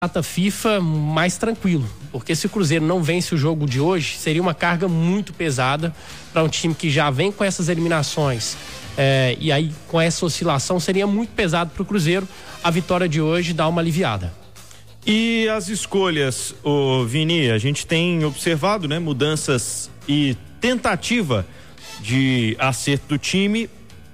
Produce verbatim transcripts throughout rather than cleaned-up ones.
data FIFA mais tranquilo, porque se o Cruzeiro não vence o jogo de hoje, seria uma carga muito pesada para um time que já vem com essas eliminações, é, e aí com essa oscilação seria muito pesado para o Cruzeiro. A vitória de hoje dá uma aliviada. E as escolhas, ô Vini, a gente tem observado, né, mudanças e tentativa de acerto do time.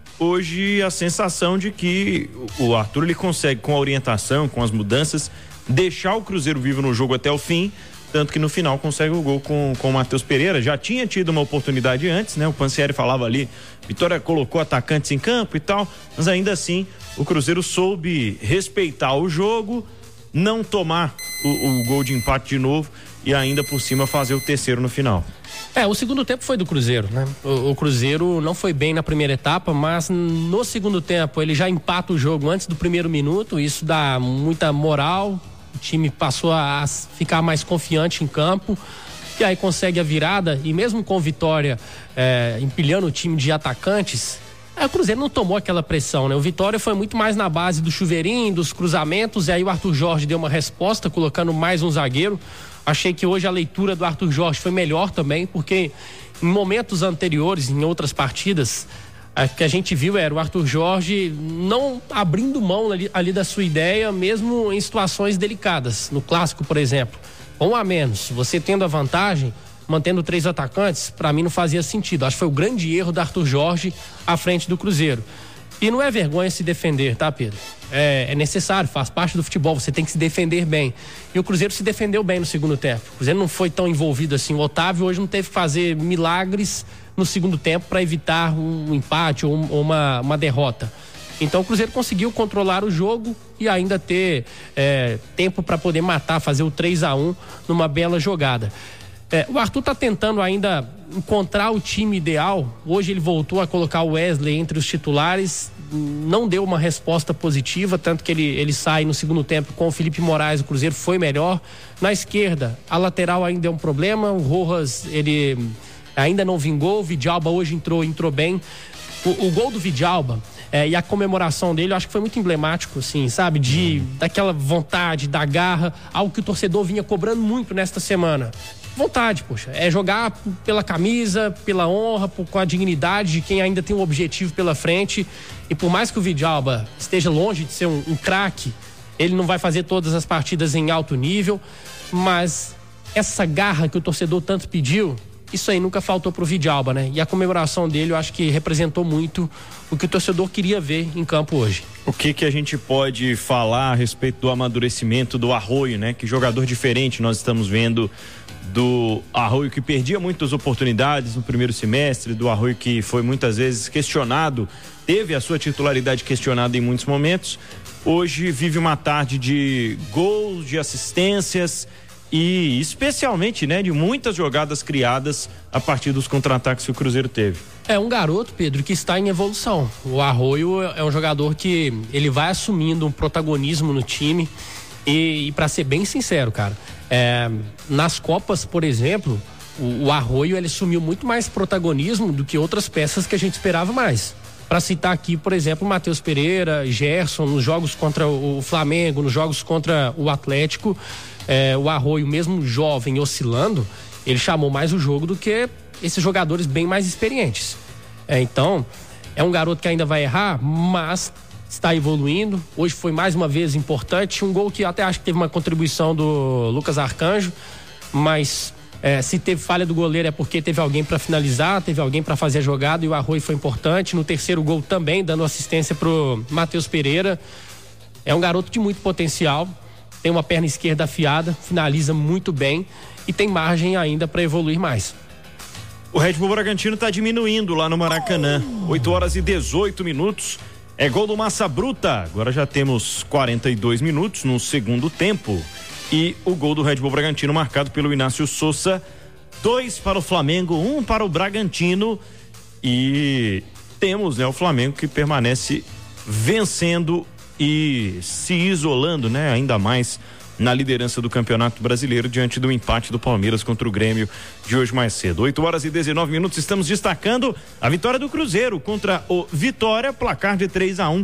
Hoje a sensação de que o Arthur ele consegue, com a orientação, com as mudanças, deixar o Cruzeiro vivo no jogo até o fim, tanto que no final consegue o gol com, com o Matheus Pereira. Já tinha tido uma oportunidade antes, né? O Pansieri falava ali, Vitória colocou atacantes em campo e tal, mas ainda assim o Cruzeiro soube respeitar o jogo, não tomar o, o gol de empate de novo e ainda por cima fazer o terceiro no final. É, o segundo tempo foi do Cruzeiro, né? O, o Cruzeiro não foi bem na primeira etapa, mas no segundo tempo ele já empata o jogo antes do primeiro minuto, isso dá muita moral, o time passou a ficar mais confiante em campo, e aí consegue a virada, e mesmo com Vitória é, empilhando o time de atacantes, é, o Cruzeiro não tomou aquela pressão, né? O Vitória foi muito mais na base do chuveirinho, dos cruzamentos, e aí o Arthur Jorge deu uma resposta, colocando mais um zagueiro. Achei que hoje a leitura do Arthur Jorge foi melhor também, porque em momentos anteriores, em outras partidas, o que a gente viu era o Arthur Jorge não abrindo mão ali, ali da sua ideia, mesmo em situações delicadas. No clássico, por exemplo, um a menos, você tendo a vantagem, mantendo três atacantes, para mim não fazia sentido. Acho que foi o grande erro do Arthur Jorge à frente do Cruzeiro. E não é vergonha se defender, tá, Pedro? É, é necessário, faz parte do futebol, você tem que se defender bem. E o Cruzeiro se defendeu bem no segundo tempo. O Cruzeiro não foi tão envolvido assim. O Otávio hoje não teve que fazer milagres no segundo tempo para evitar um empate ou, um, ou uma, uma derrota. Então o Cruzeiro conseguiu controlar o jogo e ainda ter é, tempo para poder matar, fazer o três a um numa bela jogada. É, o Arthur tá tentando ainda encontrar o time ideal. Hoje ele voltou a colocar o Wesley entre os titulares, não deu uma resposta positiva, tanto que ele, ele sai no segundo tempo com o Felipe Moraes. O Cruzeiro foi melhor. Na esquerda, a lateral ainda é um problema. O Rojas, ele ainda não vingou. O Vidalba hoje entrou, entrou bem. O, o gol do Vidalba é, e a comemoração dele, eu acho que foi muito emblemático, assim, sabe? De, daquela vontade, da garra, algo que o torcedor vinha cobrando muito nesta semana. Vontade, poxa, é jogar pela camisa, pela honra, por, com a dignidade de quem ainda tem um objetivo pela frente. E por mais que o Vidalba esteja longe de ser um, um craque, ele não vai fazer todas as partidas em alto nível, mas essa garra que o torcedor tanto pediu, isso aí nunca faltou pro Vidalba, né? E a comemoração dele, eu acho que representou muito o que o torcedor queria ver em campo hoje. O que que a gente pode falar a respeito do amadurecimento do Arroio, né? Que jogador diferente nós estamos vendo do Arroio, que perdia muitas oportunidades no primeiro semestre, do Arroio que foi muitas vezes questionado, teve a sua titularidade questionada em muitos momentos. Hoje vive uma tarde de gols, de assistências e especialmente, né, de muitas jogadas criadas a partir dos contra-ataques que o Cruzeiro teve. É um garoto, Pedro, que está em evolução. O Arroio é um jogador que ele vai assumindo um protagonismo no time e, e para ser bem sincero, cara, É, nas Copas, por exemplo, o, o Arroio ele assumiu muito mais protagonismo do que outras peças que a gente esperava mais. Para citar aqui, por exemplo, Matheus Pereira, Gerson, nos jogos contra o Flamengo, nos jogos contra o Atlético, é, o Arroio, mesmo jovem, oscilando, ele chamou mais o jogo do que esses jogadores bem mais experientes. É, então, é um garoto que ainda vai errar, mas está evoluindo. Hoje foi mais uma vez importante, um gol que até acho que teve uma contribuição do Lucas Arcanjo, mas é, se teve falha do goleiro é porque teve alguém para finalizar, teve alguém para fazer a jogada, e o Arroio foi importante no terceiro gol também, dando assistência pro Matheus Pereira. É um garoto de muito potencial, tem uma perna esquerda afiada, finaliza muito bem e tem margem ainda para evoluir mais. O Red Bull Bragantino está diminuindo lá no Maracanã, oito horas e dezoito minutos. É gol do Massa Bruta. Agora já temos quarenta e dois minutos no segundo tempo. E o gol do Red Bull Bragantino marcado pelo Inácio Souza. Dois para o Flamengo, um para o Bragantino. E temos, né, o Flamengo que permanece vencendo e se isolando, né, ainda mais na liderança do Campeonato Brasileiro diante do empate do Palmeiras contra o Grêmio de hoje mais cedo. oito horas e dezenove minutos, estamos destacando a vitória do Cruzeiro contra o Vitória, placar de três a um,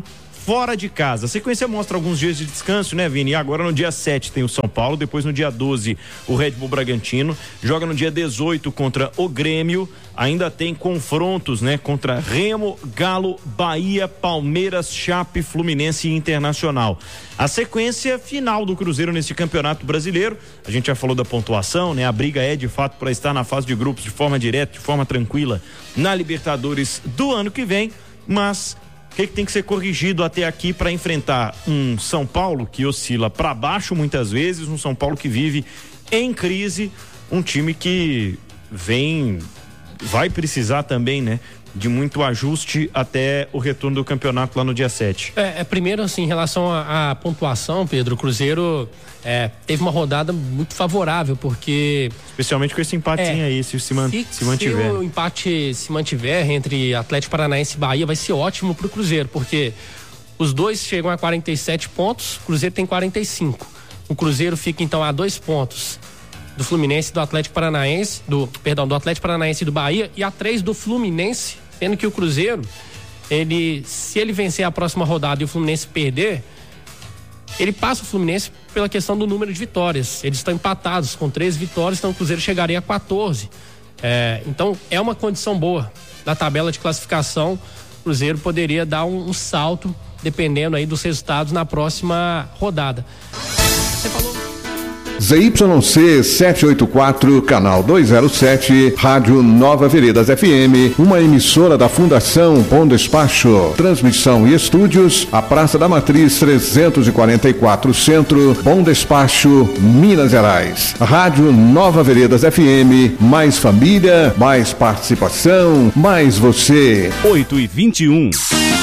fora de casa. A sequência mostra alguns dias de descanso, né, Vini? Agora no dia sete tem o São Paulo, depois no dia doze o Red Bull Bragantino, joga no dia dezoito contra o Grêmio, ainda tem confrontos, né, contra Remo, Galo, Bahia, Palmeiras, Chape, Fluminense e Internacional. A sequência final do Cruzeiro nesse Campeonato Brasileiro, a gente já falou da pontuação, né? A briga é de fato para estar na fase de grupos de forma direta, de forma tranquila na Libertadores do ano que vem, mas o que, que tem que ser corrigido até aqui para enfrentar um São Paulo que oscila para baixo muitas vezes, um São Paulo que vive em crise, um time que vem, vai precisar também, né, de muito ajuste até o retorno do campeonato lá no dia sete. É, é primeiro assim, em relação à pontuação, Pedro, o Cruzeiro é, teve uma rodada muito favorável, porque especialmente com esse empatinho é, aí, se se, man, se se mantiver. Se o empate se mantiver entre Atlético Paranaense e Bahia, vai ser ótimo pro Cruzeiro, porque os dois chegam a quarenta e sete pontos, o Cruzeiro tem quarenta e cinco. O Cruzeiro fica então a dois pontos do Fluminense e do Atlético Paranaense, do, perdão, do Atlético Paranaense e do Bahia, e a três do Fluminense, sendo que o Cruzeiro, ele, se ele vencer a próxima rodada e o Fluminense perder, ele passa o Fluminense pela questão do número de vitórias. Eles estão empatados com treze vitórias, então o Cruzeiro chegaria a quatorze. É, então é uma condição boa da tabela de classificação. O Cruzeiro poderia dar um, um salto, dependendo aí dos resultados na próxima rodada. Você falou... Z Y C setecentos e oitenta e quatro, canal duzentos e sete, Rádio Nova Veredas F M, uma emissora da Fundação Bom Despacho. Transmissão e estúdios, a Praça da Matriz trezentos e quarenta e quatro Centro, Bom Despacho, Minas Gerais. Rádio Nova Veredas F M, mais família, mais participação, mais você. oito e vinte e um.